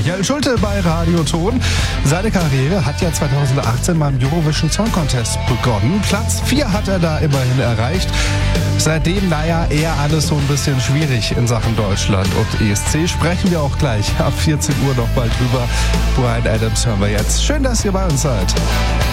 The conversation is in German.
Michael Schulte bei Radio Ton. Seine Karriere hat ja 2018 beim Eurovision Song Contest begonnen. Platz 4 hat er da immerhin erreicht. Seitdem, eher alles so ein bisschen schwierig in Sachen Deutschland und ESC. Sprechen wir auch gleich ab 14 Uhr noch mal drüber. Bryan Adams hören wir jetzt. Schön, dass ihr bei uns seid.